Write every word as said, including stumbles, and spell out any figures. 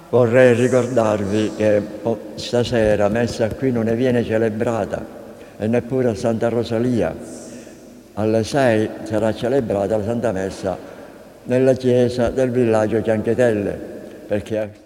Vorrei ricordarvi che oh, stasera messa qui non ne viene celebrata e neppure a Santa Rosalia. Alle sei sarà celebrata la Santa Messa nella chiesa del villaggio Cianchetelle, perché